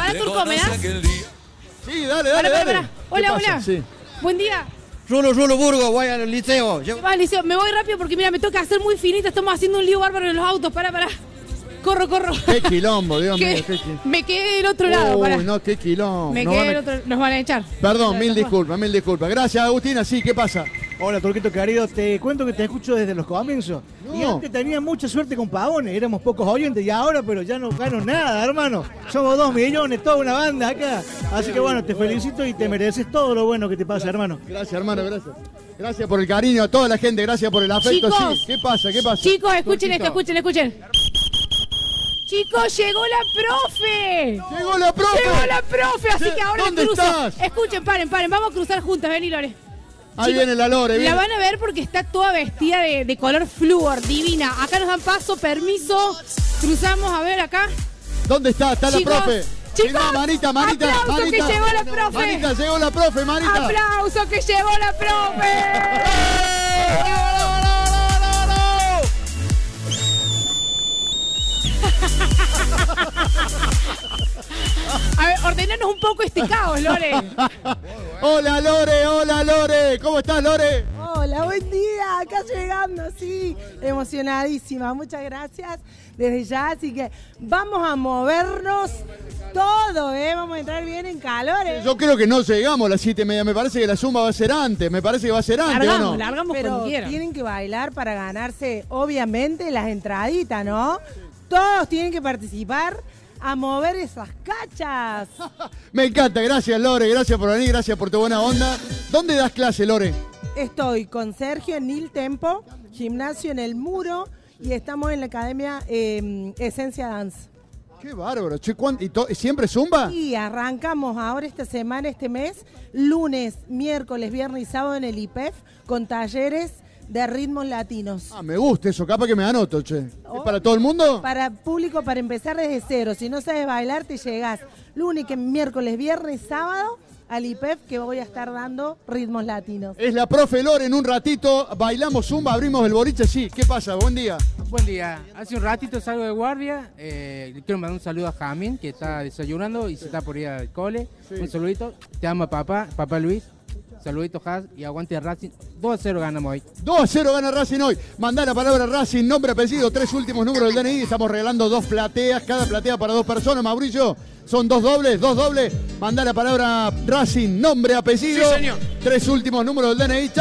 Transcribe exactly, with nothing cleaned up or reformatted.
Pará, Turco, ¿me das? Sí, dale, dale, Pará, pará, dale. pará. Hola, ¿Qué pasa? hola. Sí. Buen día. Rulo, Rulo, Burgo, voy al liceo. Yo- Va, Liceo, me voy rápido porque mira, me toca hacer muy finita. Estamos haciendo un lío bárbaro en los autos. Pará, pará. Corro, corro. Qué quilombo, Dios mío. Que Qué quilombo. me quedé del otro lado. Pará. Uy, no, qué quilombo. Me Nos quedé van del a- otro. Nos van a echar. Perdón, mil Nos- disculpas, mil disculpas. Gracias, Agustina. Sí, ¿qué pasa? Hola, Turquito querido, te cuento que te escucho desde los comienzos. Y No. antes tenía mucha suerte con Pavones, éramos pocos oyentes y ahora, pero ya no gano nada, hermano. Somos dos millones, toda una banda acá. Así que bueno, te felicito y te mereces todo lo bueno que te pasa, hermano. Gracias, hermano, gracias. Gracias por el cariño a toda la gente, gracias por el afecto. Chicos. Sí, ¿qué pasa? ¿Qué pasa? Chicos, escuchen Turquito. esto, escuchen, escuchen. Chicos, llegó la profe. ¡Llegó la profe! Llegó la profe, así Sí, que ahora ¿dónde cruzo. estás? Escuchen, paren, paren. Vamos a cruzar juntas, vení, Lore. Ahí Chicos, viene la Lore, La viene. van a ver porque está toda vestida de, de color flúor, divina. Acá nos dan paso, permiso. Cruzamos, a ver, acá. ¿Dónde está? Está Chicos, la profe. chicos, Sí, no, manita, manita, aplauso que manita. llegó la profe. Manita, llegó la profe, manita. ¡Aplauso que llegó la profe! A ver, ordenanos un poco este caos, Lore. Hola, Lore, hola, Lore. ¿Cómo estás, Lore? Hola, buen día, acá llegando, sí, emocionadísima, muchas gracias desde ya, así que vamos a movernos todo, ¿eh? Vamos a entrar bien en calor, ¿eh? Yo creo que no llegamos a las siete y media, me parece que la zumba va a ser antes, me parece que va a ser antes, ¿o Largamos, no? largamos Pero cuando quieran. tienen que bailar para ganarse, obviamente, las entraditas, ¿no? Todos tienen que participar a mover esas cachas. Me encanta, gracias, Lore, gracias por venir, gracias por tu buena onda. ¿Dónde das clase, Lore? Estoy con Sergio en Nil Tempo, gimnasio en El Muro, y estamos en la academia eh, Esencia Dance. Qué bárbaro, che, ¿cuán- ¿y to- siempre zumba? Y arrancamos ahora esta semana, este mes, lunes, miércoles, viernes y sábado en el I P E F con talleres de ritmos latinos. Ah, me gusta eso, capaz que me anoto, che. ¿Es Oh. para todo el mundo? Para público, para empezar desde cero. Si no sabes bailar, te llegás lunes, que miércoles, viernes y sábado al I P E F que voy a estar dando ritmos latinos. Es la profe Lore, en un ratito bailamos zumba, abrimos el boliche, sí. ¿Qué pasa? Buen día. Buen día. Hace un ratito salgo de guardia. Eh, le quiero mandar un saludo a Jamín, que está desayunando y se está por ir al cole. Un saludito. Te amo, papá. Papá Luis. Saludito, Has. Y aguante Racing. dos a cero ganamos hoy. dos a cero gana Racing hoy. Mandá la palabra Racing, nombre, apellido, tres últimos números del D N I. Estamos regalando dos plateas, cada platea para dos personas. Mauricio, son dos dobles, dos dobles. Mandá la palabra Racing, nombre, apellido, Sí, señor. tres últimos números del D N I.